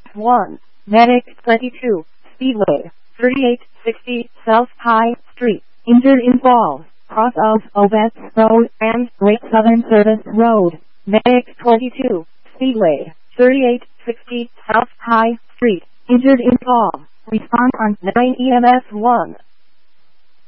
1, Medic 22, Speedway, 3860 South High Street, injured in fall, cross of Ovets Road and Great Southern Service Road, Medic 22, Speedway, 3860 South High Street, injured in fall, respond on 9 EMS 1.